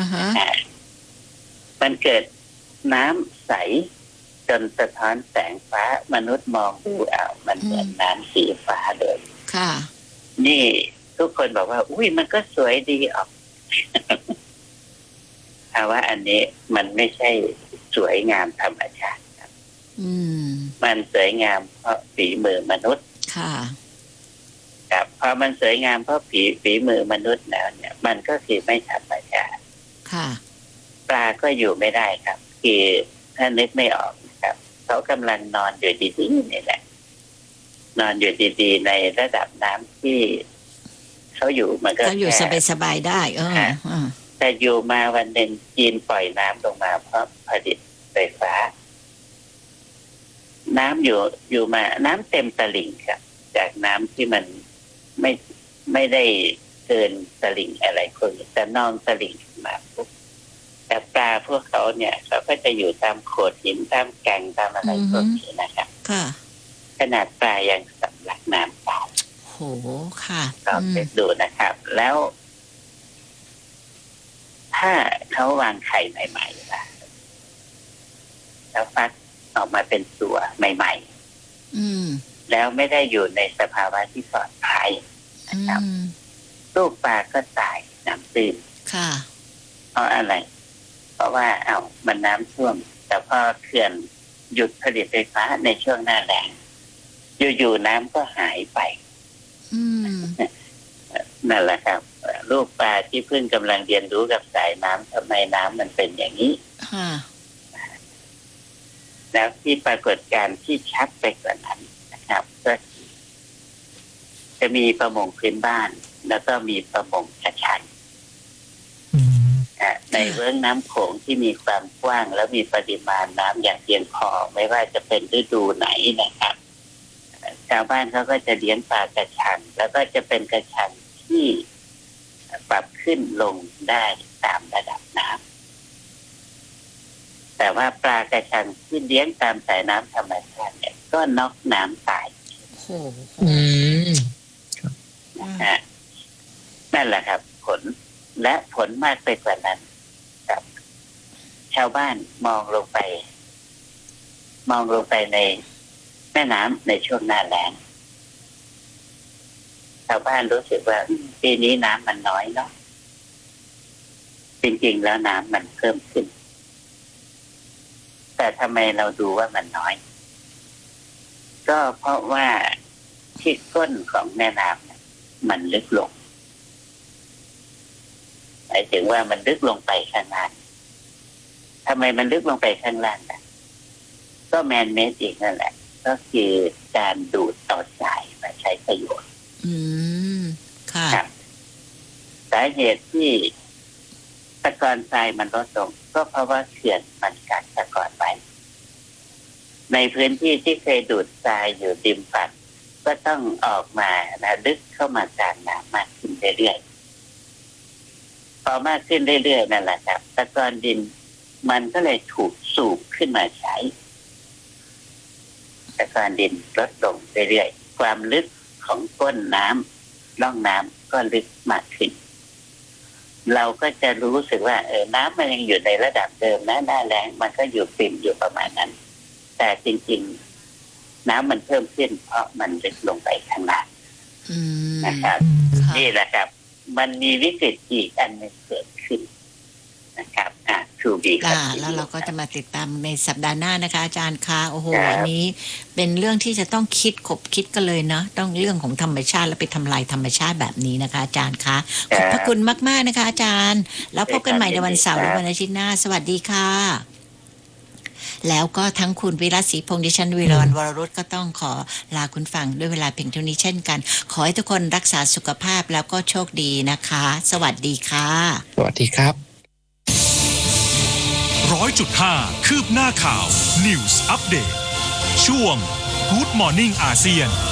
ฮะมันเกิดน้ำใสจนสะท้อนแสงฟ้ามนุษย์มองดูมันเหมือนน้ำสีฟ้าเลยค่ะนี่ทุกคนบอกว่าอุ้ยมันก็สวยดีออกแต่ว่าอันนี้มันไม่ใช่สวยงามธรรมชาติครับมันสวยงามเพราะฝีมือมนุษย์ค่ะครับพอมันสวยงามเพราะฝีมือมนุษย์แล้วเนี่ยมันก็คือไม่ธรรมชาติค่ะปลาก็อยู่ไม่ได้ครับคือถ้านึกไม่ออกครับเขากำลังนอนอยู่ดีๆนี่แหละนอนอยู่ดีๆในระดับน้ำที่เขาอยู่มันก็อยู่สบายๆได้แต่อยู่มาวันหนึ่งจีนปล่อยน้ำลงมาเพราะผลิตไฟฟ้าน้ำอยู่มาน้ำเต็มตลิ่งครับจากน้ำที่มันไม่ได้เกินตลิ่งอะไรคนแต่นองตลิ่งมาปุ๊บแต่ปลาพวกเขาเนี่ยเขาก็จะอยู่ตามโขดหินตามแก่งตามอะไรพวกนี้นะครับขนาดปลายังสำลักน้ำตายโหค่ะก็ไปดูนะครับแล้วถ้าเขาวางไข่ใหม่ๆล่ะแล้วฟักออกมาเป็นตัวใหม่ๆแล้วไม่ได้อยู่ในสภาวะที่ปลอดภัยนะครับลูกปลาก็ตายน้ำตื้นค่ะเพราะอะไรเพราะว่ามันน้ำท่วมแต่พอเขื่อนหยุดผลิตไฟฟ้าในช่วงหน้าแล้งอยู่ๆน้ำก็หายไปนั่นแหละครับลูกปลาที่เพิ่งกำลังเรียนรู้กับสายน้ำทำไมน้ำมันเป็นอย่างนี้แล้วที่ปรากฏการณ์ที่ชัดไปกว่านั้นนะครับก็จะมีประมงพื้นบ้านแล้วก็มีประมงกระชังในเวิ้งน้ำโขงที่มีความกว้างแล้วมีปริมาณน้ำอย่างเพียงพอไม่ว่าจะเป็นฤดูไหนนะครับชาวบ้านเขาก็จะเลี้ยงปลากระชังแล้วก็จะเป็นกระชังที่ปรับขึ้นลงได้ตามระดับน้ำแต่ว่าปลากระชังที่เลี้ยงตามสายน้ำธรรมชาติเนี่ยก็น็อกน้ำตายนั่นแหละครับผลมากไปกว่านั้นครับชาวบ้านมองลงไปในแม่น้ำในช่วงหน้าแล้งชาวบ้านรู้สึกว่าปีนี้น้ำมันน้อยเนาะจริงๆแล้วน้ำมันเพิ่มขึ้นแต่ทำไมเราดูว่ามันน้อยก็เพราะว่าที่ก้นของแม่น้ำมันลึกลงหมายถึงว่ามันลึกลงไปข้างล่างทำไมมันลึกลงไปข้างล่างก็แมนเมดอีกนั่นแหละก็คือการดูดเอาทรายมาใช้ประโยชน์ค่ะสาเหตุที่ตะกอนทรายมันลดลงก็เพราะว่าเขื่อนมันกักตะกอนไว้ในพื้นที่ที่เคยดูดทรายอยู่ริมฝั่งก็ต้องออกมาลึกเข้ามากลางน้ำมากขึ้นเรื่อยๆพอมากขึ้นเรื่อยๆนั่นแหละครับตะกอนดินมันก็เลยถูกสูบขึ้นมาใช้ตะกอนดินลดลงเรื่อยๆความลึกของก้นน้ำร่องน้ำก็ลึกมากขึ้นเราก็จะรู้สึกว่าน้ำมันยังอยู่ในระดับเดิมนะหน้าแล้งมันก็อยู่ปิ่มอยู่ประมาณนั้นแต่จริงๆน้ำมันเพิ่มขึ้นเพราะมันลึกลงไปข้างล่างนะครับนี่แหละครับมันมีวิกฤตอีกอันนึงเกิดขึ้นนะครับทูบีแล้วเราก็จะมาติดตามในสัปดาห์หน้านะคะอาจารย์คะโอ้โหอันนี้เป็นเรื่องที่จะต้องคิดกันเลยเนาะต้องเรื่องของธรรมชาติแล้วไปทำลายธรรมชาติแบบนี้นะคะอาจารย์คะขอบพระคุณมากๆนะคะอาจารย์แล้วพบกันใหม่ในวันเสาร์หรือวันอาทิตย์หน้าสวัสดีค่ะแล้วก็ทั้งคุณวิรัตศรีพงษ์ดิฉันวีรวรรณวรรุตก็ต้องขอลาคุณฟังด้วยเวลาเพียงเท่านี้เช่นกันขอให้ทุกคนรักษาสุขภาพแล้วก็โชคดีนะคะสวัสดีค่ะสวัสดีครับ 100.5 คืบหน้าข่าว News Update ช่วง Good Morning อาเซียน